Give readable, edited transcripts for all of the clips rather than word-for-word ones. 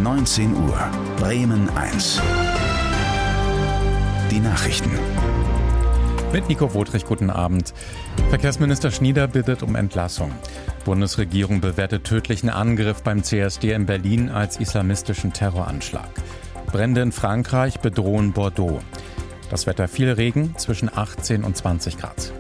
19 Uhr. Bremen 1. Die Nachrichten. Mit Nico Wotrich, guten Abend. Verkehrsminister Schnieder bittet um Entlassung. Bundesregierung bewertet tödlichen Angriff beim CSD in Berlin als islamistischen Terroranschlag. Brände in Frankreich bedrohen Bordeaux. Das Wetter: viel Regen, zwischen 18 und 20 Grad.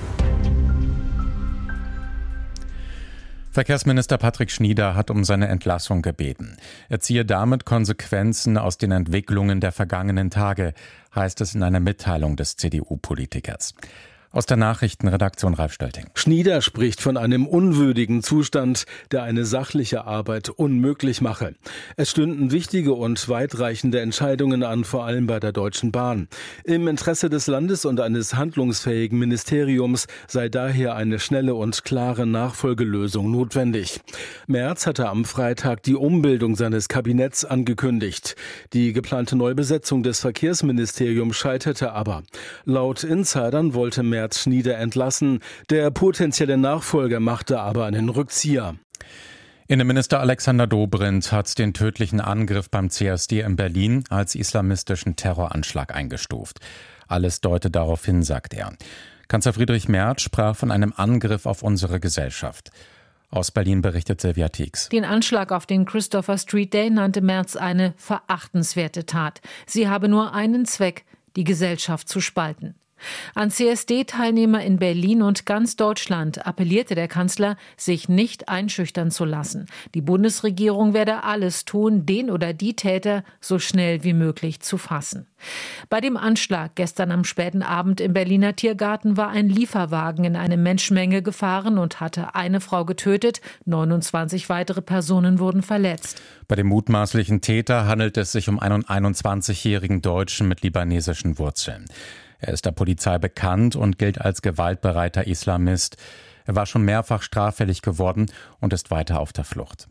Verkehrsminister Patrick Schnieder hat um seine Entlassung gebeten. Er ziehe damit Konsequenzen aus den Entwicklungen der vergangenen Tage, heißt es in einer Mitteilung des CDU-Politikers. Aus der Nachrichtenredaktion Ralf Stölting. Schnieder spricht von einem unwürdigen Zustand, der eine sachliche Arbeit unmöglich mache. Es stünden wichtige und weitreichende Entscheidungen an, vor allem bei der Deutschen Bahn. Im Interesse des Landes und eines handlungsfähigen Ministeriums sei daher eine schnelle und klare Nachfolgelösung notwendig. Merz hatte am Freitag die Umbildung seines Kabinetts angekündigt. Die geplante Neubesetzung des Verkehrsministeriums scheiterte aber. Laut Insidern wollte Merz Schnieder entlassen. Der potenzielle Nachfolger machte aber einen Rückzieher. Innenminister Alexander Dobrindt hat den tödlichen Angriff beim CSD in Berlin als islamistischen Terroranschlag eingestuft. Alles deutet darauf hin, sagt er. Kanzler Friedrich Merz sprach von einem Angriff auf unsere Gesellschaft. Aus Berlin berichtet Silvia Tiegs. Den Anschlag auf den Christopher Street Day nannte Merz eine verachtenswerte Tat. Sie habe nur einen Zweck: die Gesellschaft zu spalten. An CSD-Teilnehmer in Berlin und ganz Deutschland appellierte der Kanzler, sich nicht einschüchtern zu lassen. Die Bundesregierung werde alles tun, den oder die Täter so schnell wie möglich zu fassen. Bei dem Anschlag gestern am späten Abend im Berliner Tiergarten war ein Lieferwagen in eine Menschenmenge gefahren und hatte eine Frau getötet. 29 weitere Personen wurden verletzt. Bei dem mutmaßlichen Täter handelt es sich um einen 21-jährigen Deutschen mit libanesischen Wurzeln. Er ist der Polizei bekannt und gilt als gewaltbereiter Islamist. Er war schon mehrfach straffällig geworden und ist weiter auf der Flucht.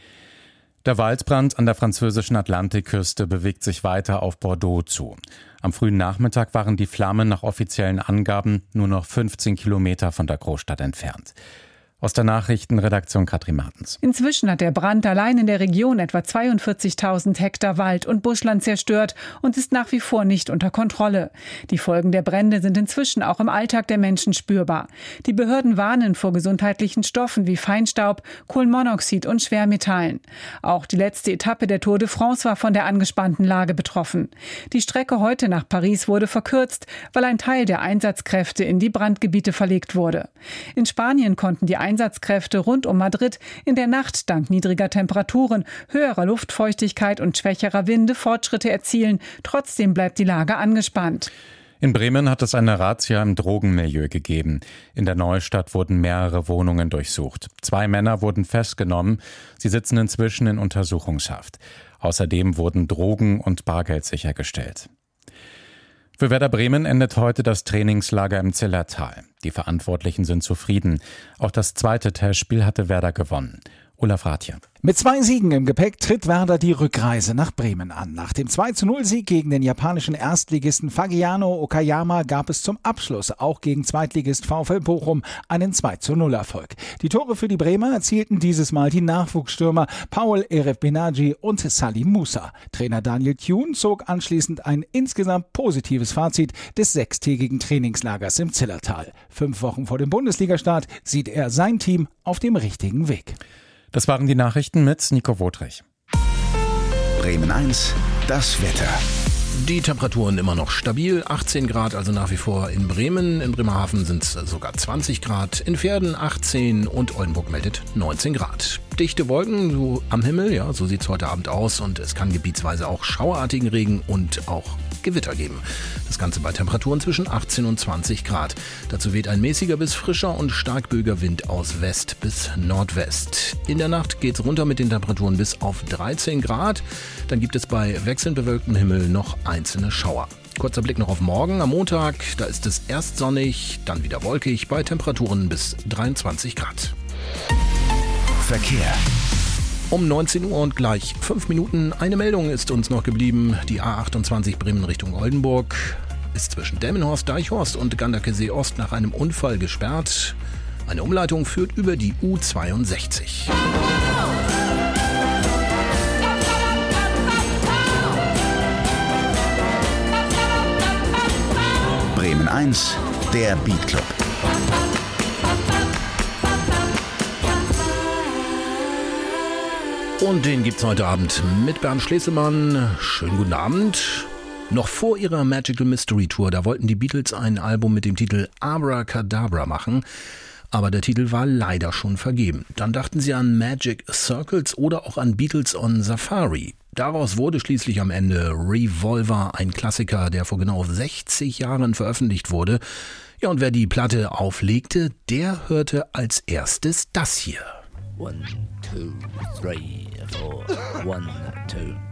Der Waldbrand an der französischen Atlantikküste bewegt sich weiter auf Bordeaux zu. Am frühen Nachmittag waren die Flammen nach offiziellen Angaben nur noch 15 Kilometer von der Großstadt entfernt. Aus der Nachrichtenredaktion Katrin Martens. Inzwischen hat der Brand allein in der Region etwa 42.000 Hektar Wald und Buschland zerstört und ist nach wie vor nicht unter Kontrolle. Die Folgen der Brände sind inzwischen auch im Alltag der Menschen spürbar. Die Behörden warnen vor gesundheitlichen Stoffen wie Feinstaub, Kohlenmonoxid und Schwermetallen. Auch die letzte Etappe der Tour de France war von der angespannten Lage betroffen. Die Strecke heute nach Paris wurde verkürzt, weil ein Teil der Einsatzkräfte in die Brandgebiete verlegt wurde. In Spanien konnten die Einsatzkräfte rund um Madrid in der Nacht dank niedriger Temperaturen, höherer Luftfeuchtigkeit und schwächerer Winde Fortschritte erzielen. Trotzdem bleibt die Lage angespannt. In Bremen hat es eine Razzia im Drogenmilieu gegeben. In der Neustadt wurden mehrere Wohnungen durchsucht. 2 Männer wurden festgenommen. Sie sitzen inzwischen in Untersuchungshaft. Außerdem wurden Drogen und Bargeld sichergestellt. Für Werder Bremen endet heute das Trainingslager im Zillertal. Die Verantwortlichen sind zufrieden. Auch das zweite Testspiel hatte Werder gewonnen. Olaf Rathje. Mit 2 Siegen im Gepäck tritt Werder die Rückreise nach Bremen an. Nach dem 2:0-Sieg gegen den japanischen Erstligisten Fagiano Okayama gab es zum Abschluss auch gegen Zweitligist VfL Bochum einen 2:0-Erfolg. Die Tore für die Bremer erzielten dieses Mal die Nachwuchsstürmer Paul Erefbenaji und Salim Musa. Trainer Daniel Thune zog anschließend ein insgesamt positives Fazit des 6-tägigen Trainingslagers im Zillertal. 5 Wochen vor dem Bundesligastart sieht er sein Team auf dem richtigen Weg. Das waren die Nachrichten mit Nico Wotrich. Bremen 1, das Wetter. Die Temperaturen immer noch stabil, 18 Grad, also nach wie vor in Bremen. In Bremerhaven sind es sogar 20 Grad, in Verden 18 und Oldenburg meldet 19 Grad. Dichte Wolken so am Himmel, ja, so sieht es heute Abend aus und es kann gebietsweise auch schauerartigen Regen und auch Gewitter geben. Das Ganze bei Temperaturen zwischen 18 und 20 Grad. Dazu weht ein mäßiger bis frischer und stark böiger Wind aus West bis Nordwest. In der Nacht geht's runter mit den Temperaturen bis auf 13 Grad. Dann gibt es bei wechselnd bewölktem Himmel noch einzelne Schauer. Kurzer Blick noch auf morgen. Am Montag, da ist es erst sonnig, dann wieder wolkig bei Temperaturen bis 23 Grad. Verkehr. Um 19 Uhr und gleich 5 Minuten. Eine Meldung ist uns noch geblieben. Die A28 Bremen Richtung Oldenburg ist zwischen Delmenhorst, Deichhorst und Ganderkesee Ost nach einem Unfall gesperrt. Eine Umleitung führt über die U62. 1, der Beat Club. Und den gibt's heute Abend mit Bernd Schleselmann. Schönen guten Abend. Noch vor ihrer Magical Mystery Tour, da wollten die Beatles ein Album mit dem Titel Abracadabra machen. Aber der Titel war leider schon vergeben. Dann dachten sie an Magic Circles oder auch an Beatles on Safari. Daraus wurde schließlich am Ende Revolver, ein Klassiker, der vor genau 60 Jahren veröffentlicht wurde. Ja, und wer die Platte auflegte, der hörte als erstes das hier. 1, 2, 3, 4, 1, 2.